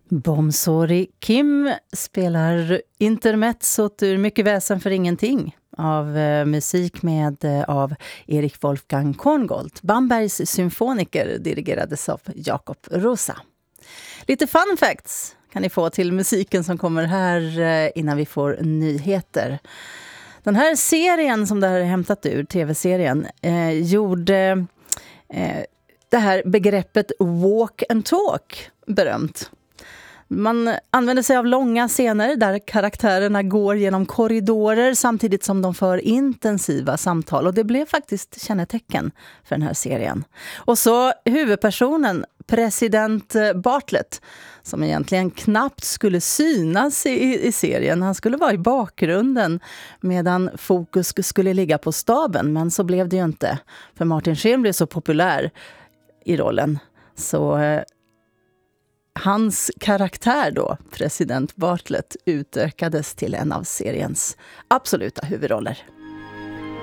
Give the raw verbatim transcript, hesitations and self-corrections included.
Bomsori Kim spelar intermezzot ur Mycket väsen för ingenting av eh, musik med eh, av Erik Wolfgang Korngold. Bambergs symfoniker dirigerades av Jakob Rosa. Lite fun facts kan ni få till musiken som kommer här eh, innan vi får nyheter. Den här serien som det här är hämtat ur, tv-serien, eh, gjorde eh, det här begreppet walk and talk berömt. Man använder sig av långa scener där karaktärerna går genom korridorer samtidigt som de för intensiva samtal. Och det blev faktiskt kännetecken för den här serien. Och så huvudpersonen, president Bartlett, som egentligen knappt skulle synas i, i serien. Han skulle vara i bakgrunden medan fokus skulle ligga på staben. Men så blev det ju inte, för Martin Sheen blev så populär i rollen. Så hans karaktär då, president Bartlett, utökades till en av seriens absoluta huvudroller.